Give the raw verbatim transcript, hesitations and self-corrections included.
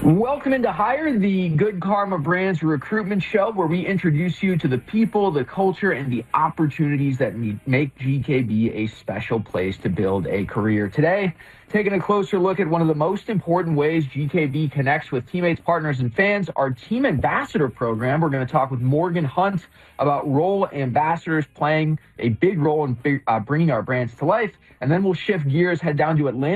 Welcome into Hire, the Good Karma Brands recruitment show, where we introduce you to the people, the culture, and the opportunities that make G K B a special place to build a career. Today, taking a closer look at one of the most important ways G K B connects with teammates, partners, and fans, our Team Ambassador program. We're going to talk with Morgan Hunt about role ambassadors playing a big role in big, uh, bringing our brands to life. And then we'll shift gears, head down to Atlanta